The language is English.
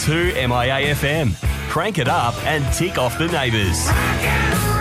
102 MIA FM. Crank it up and tick off the neighbours. Rock and